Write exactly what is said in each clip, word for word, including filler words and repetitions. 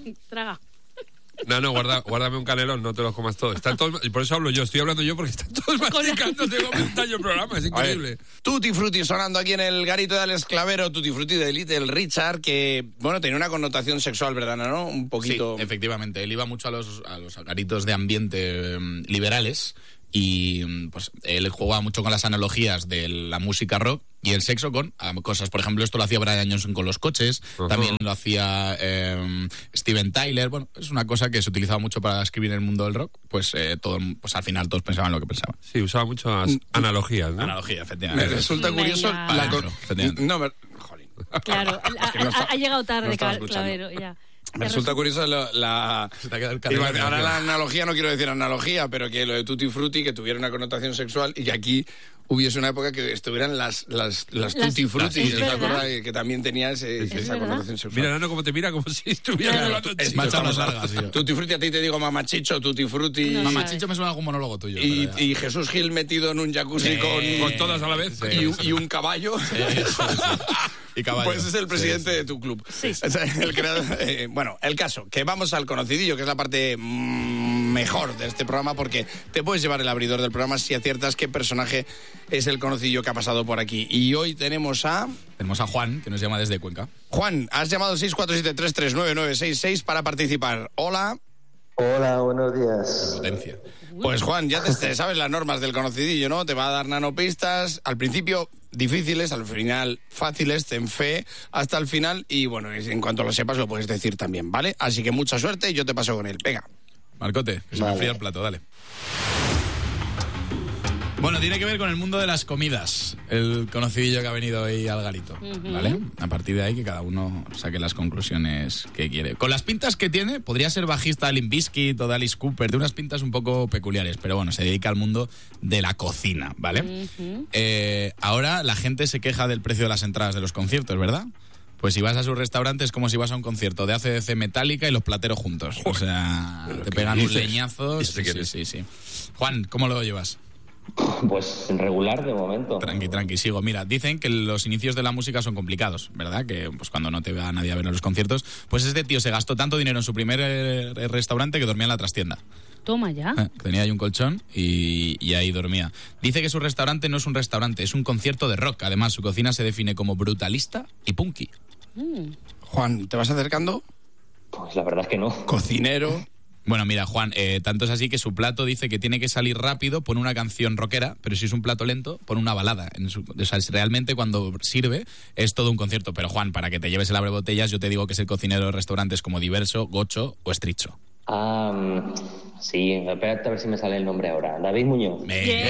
Traga. No, no, guarda, guárdame un canelón, no te los comas todos. Están todos, y por eso hablo yo, estoy hablando yo porque están todos masticando, tengo un tallo el programa, es increíble. Ver, Tutti Frutti sonando aquí en el garito de Alex Clavero, Tutti Frutti de Little Richard, que, bueno, tenía una connotación sexual, ¿verdad, no? Un poquito... Sí, efectivamente, él iba mucho a los, a los garitos de ambiente um, liberales y pues él jugaba mucho con las analogías de la música rock y el sexo con um, cosas, por ejemplo, esto lo hacía Brian Johnson con los coches, uh-huh. también lo hacía eh, Steven Tyler, bueno, es una cosa que se utilizaba mucho para escribir en el mundo del rock, pues eh, todo, pues al final todos pensaban lo que pensaban. Sí, usaba muchas analogías, ¿no? Analogía, efectivamente. Me resulta curioso... Venga. La Claro, efectivamente. No, me... Jolín. Claro, ha, Es que no ha- está- ha llegado tarde, no estaba Cla- escuchando. Clavero, ya. Me resulta curioso la... la... Se te ha quedado el Iba- canelón. ahora la analogía, no quiero decir analogía, pero que lo de Tutti Frutti, que tuviera una connotación sexual y que aquí hubiese una época que estuvieran las, las, las, Las- Tutti Frutti, es ¿te verdad. acuerdas? Que también tenía ese, Es esa verdad. connotación sexual. Mira, Nano, como te mira, como si estuviera Claro. hablando Es chico. macho, no salgas, tío. Tutti Frutti, a ti te digo mamachicho, Tutti Frutti. No, Mamá sabe. Chicho me suena algún monólogo tuyo. Y, pero ya. y Jesús Gil metido en un jacuzzi Sí, con, Con todas a la vez. Sí. y, un- y un caballo. Sí, sí, sí. Y caballo. Pues es el presidente Sí, sí. de tu club. Sí, sí. O sea, el creador- eh, bueno, el caso, que vamos al conocidillo, que es la parte mm, mejor de este programa, porque te puedes llevar el abridor del programa si aciertas qué personaje es el conocidillo que ha pasado por aquí. Y hoy tenemos a... Tenemos a Juan, que nos llama desde Cuenca. Juan, has llamado al seis cuatro siete tres tres nueve nueve seis seis para participar. Hola. Hola, buenos días. Potencia. Pues Juan, ya te, te sabes las normas del conocidillo, ¿no? Te va a dar nanopistas, al principio difíciles, al final fáciles, ten fe hasta el final y bueno, en cuanto lo sepas lo puedes decir también, ¿vale? Así que mucha suerte y yo te paso con él. Venga. Marcote, que se Vale. me enfría el plato, dale. Bueno, tiene que ver con el mundo de las comidas, el conocidillo que ha venido hoy al garito, ¿vale? A partir de ahí que cada uno saque las conclusiones que quiere. Con las pintas que tiene, podría ser bajista de Limp Bizkit o de Alice Cooper, de unas pintas un poco peculiares, pero bueno, se dedica al mundo de la cocina, ¿vale? Eh, ahora la gente se queja del precio de las entradas de los conciertos, ¿verdad? Pues si vas a su restaurante es como si vas a un concierto de A C D C Metallica y los plateros juntos. O sea, ¿Pero te qué pegan un dices? leñazo. ¿Y Sí, ese quién sí, es? sí, sí. Juan, ¿cómo lo llevas? Pues regular de momento. Tranqui, tranqui, sigo. Mira, dicen que los inicios de la música son complicados, ¿verdad? Que pues cuando no te va nadie a ver en los conciertos, pues este tío se gastó tanto dinero en su primer eh, restaurante que dormía en la trastienda. Toma ya. Eh, Tenía ahí un colchón y, y ahí dormía. Dice que su restaurante no es un restaurante, es un concierto de rock. Además, su cocina se define como brutalista y punky. Juan, ¿te vas acercando? Pues la verdad es que no. Cocinero. Bueno, mira, Juan, eh, tanto es así que su plato dice que tiene que salir rápido, pone una canción rockera, pero si es un plato lento, pone una balada. En su, o sea, es realmente cuando sirve es todo un concierto. Pero Juan, para que te lleves el abrebotellas, yo te digo que es el cocinero de restaurantes como Diverso, Gocho o Estricho. Ah, mm, sí, espérate a ver si me sale el nombre ahora. David Muñoz.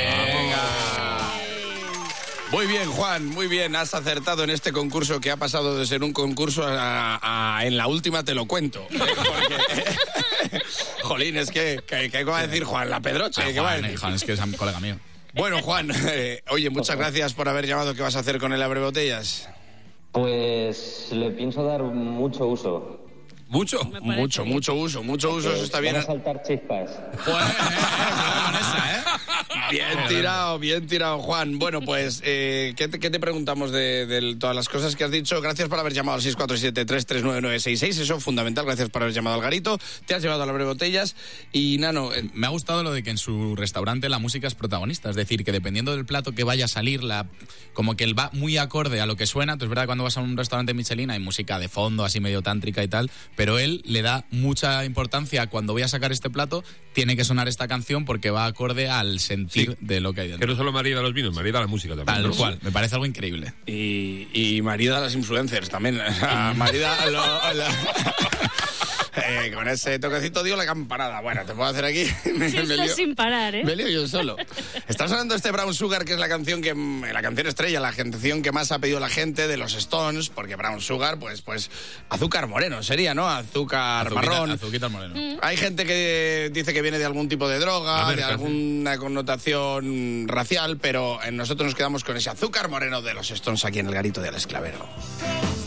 Muy bien, Juan, muy bien. Has acertado en este concurso que ha pasado de ser un concurso a, a- en la última te lo cuento. ¿eh? Porque, jolín, es que, que, que va a decir Juan, la pedroche. Ah, ¿qué va a Juan, decir? eh, Juan, es que es un colega mío. Bueno, Juan, eh, oye, muchas gracias por haber llamado. ¿Qué vas a hacer con el abrebotellas? Pues le pienso dar mucho uso. ¿Mucho? Me parece Mucho, bien. mucho uso, mucho uso, eso está bien. Van a saltar chispas. Joder, eh, cuidado con esa, ¿eh? Bien tirado, bien tirado, Juan. Bueno, pues, eh, ¿qué, te, qué te preguntamos de, de todas las cosas que has dicho? Gracias por haber llamado al seis cuatro siete tres tres nueve nueve seis seis, eso es fundamental. Gracias por haber llamado al garito. Te has llevado a la botellas y, Nano, eh, Me ha gustado lo de que en su restaurante la música es protagonista, es decir, que dependiendo del plato que vaya a salir, la, como que él va muy acorde a lo que suena. Entonces, es verdad que cuando vas a un restaurante Michelin hay música de fondo, así medio tántrica y tal, pero él le da mucha importancia a cuando voy a sacar este plato, tiene que sonar esta canción porque va acorde al sentir Sí. de lo que hay Que dentro. no solo marida los vinos, marida la música también. Tal ¿no? cual, me parece algo increíble. y, y marida a las influencers también. Marida a lo- a la- Eh, con ese toquecito dio la campanada. Bueno, te puedo hacer aquí. Me, Sí, me estás lío- sin parar, ¿eh? me lío yo solo. Está sonando este Brown Sugar, que es la canción que la canción estrella, la canción que más ha pedido la gente de los Stones, porque Brown Sugar, pues, pues, azúcar moreno sería, ¿no? Azúcar Azuquita- marrón. Azuquita moreno. Hay gente que dice que viene de algún tipo de droga, La de merca, alguna connotación racial, pero nosotros nos quedamos con ese azúcar moreno de los Stones aquí en el garito del Esclavero.